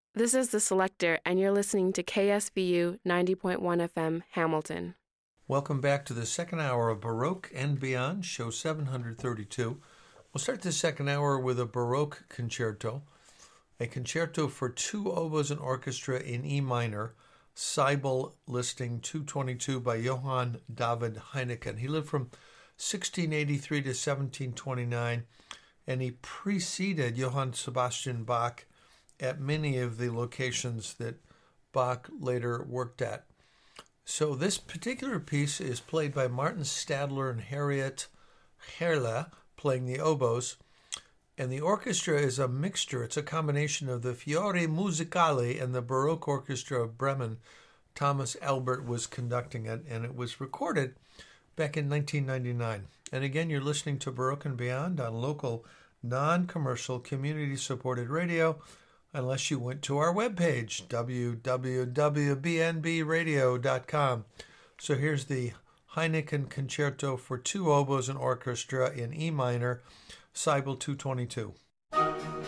This is The Selector, and you're listening to KSVU 90.1 FM, Hamilton. Welcome back to the second hour of Baroque and Beyond, show 732. We'll start the second hour with a Baroque concerto, a concerto for two oboes and orchestra in E minor, Seibel listing 222 by Johann David Heineken. He lived from 1683 to 1729, and he preceded Johann Sebastian Bach at many of the locations that Bach later worked at. So this particular piece is played by Martin Stadler and Harriet Herle, playing the oboes. And the orchestra is a mixture. It's a combination of the Fiori Musicali and the Baroque Orchestra of Bremen. Thomas Albert was conducting it, and it was recorded back in 1999. And again, you're listening to Baroque and Beyond on local, non-commercial, community-supported radio, unless you went to our webpage, www.bnbradio.com. So here's the Heineken Concerto for two oboes and orchestra in E minor, Seibel 222.